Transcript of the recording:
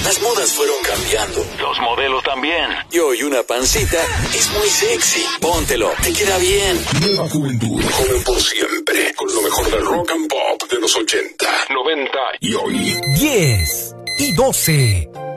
Las modas fueron cambiando. Los modelos también. Y hoy una pancita es muy sexy. Póntelo, te queda bien. Nueva juventud, joven por siempre. Con lo mejor del rock and pop de los 80, 90 y hoy. 10 y 12.